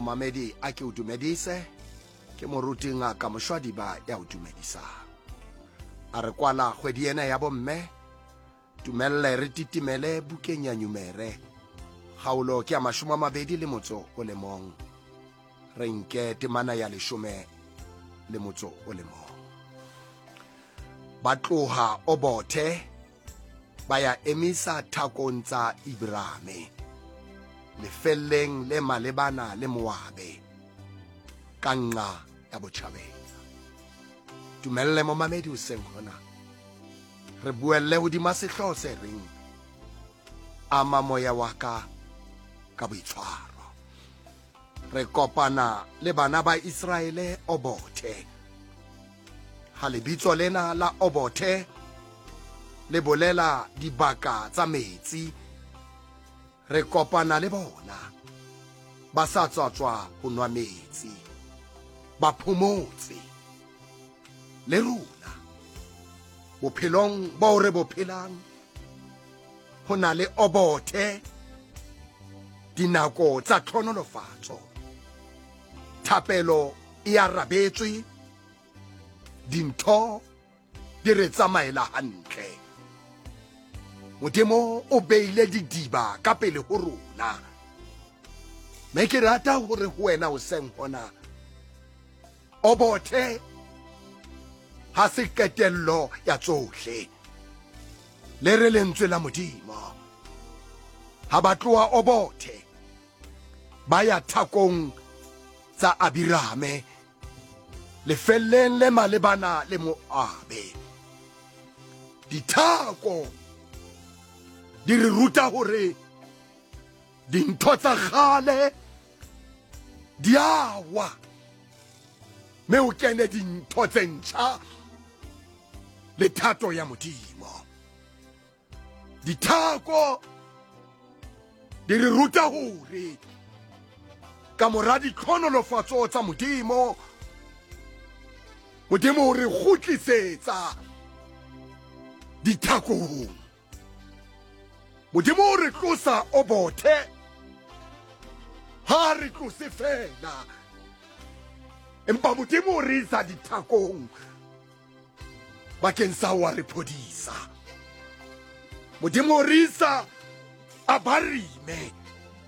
momamedi a ke o dumedise ke moruti ngaka Moshwadiba ya o dumedisa a re kwala kgwedi ena ya bomme dumelle re titimele bukeng ya Nyumere kgaolo ke ya 21 re nke temana ya 10 ba tloha Obothe ba ya emisa thakong tsa Ibrahime lefelleng le malebana le Moabe ka nqa ya botjhabela. Dumelle momamedi o seng hona re buelle hodima sehloho se reng ama moya wa ka boitshwaro. Re kopana le bana ba Israele Obothe. Ha lebitso lena la Obothe le bolela dibaka tsa metsi. Re kopana le bona ba sa tswatswa ho nwa metsi ba phomotse le rona bophelong bo re bophelang ho na le Obothe dinako tsa tlhonolofatso thapelo e arabetswe dintho di re tsamaela hantle. Modimo o beile didiba ka pele ho rona. Me ke rata hore ho wena o seng hona Obothe ha se ketello ya tsohle le re lentswe la Modimo. Ha ba tloha Obothe ba ya thakong tsa Abirame lefelleng le malebana le Moabe. Dithako di re ruta hore dintho tsa kgale di awa me o kene dintho tse ntjha le thato ya Modimo. Dithako di re ruta hore ka mora ditlhonolofatso tsa Modimo Modimo o re kgutlisetsa dithakong. Modimo o re tlosa Obothe ha re tlose fela empa Modimo o re isa dithakong bakeng sa wa re phodisa. Modimo o re isa Abarime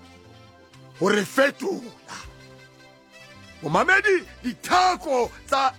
o re fetola. Momamedi dithako tsa